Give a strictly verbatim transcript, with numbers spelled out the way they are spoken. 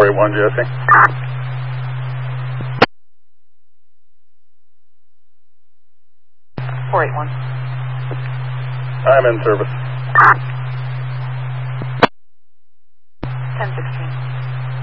four eight one, Jesse. four eight one. I'm in service.